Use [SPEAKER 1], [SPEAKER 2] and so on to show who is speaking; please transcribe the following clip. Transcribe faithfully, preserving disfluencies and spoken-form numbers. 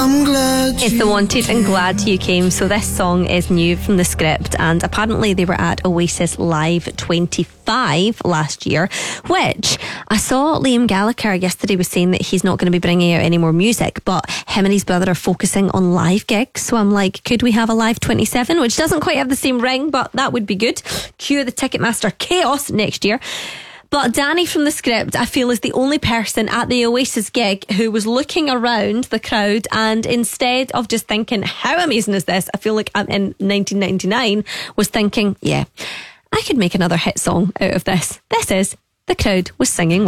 [SPEAKER 1] I'm glad.
[SPEAKER 2] It's the Wanted and Glad You Came. So this song is new from The Script, and apparently they were at Oasis Live twenty-five last year, which I saw Liam Gallagher yesterday was saying that he's not going to be bringing out any more music, but him and his brother are focusing on live gigs. So I'm like, could we have a live twenty-seven, which doesn't quite have the same ring, but that would be good. Cue the Ticketmaster chaos next year. But Danny from The Script, I feel, is the only person at the Oasis gig who was looking around the crowd, and instead of just thinking, how amazing is this? I feel like I'm in nineteen ninety-nine, was thinking, yeah, I could make another hit song out of this. This is The Crowd Was Singing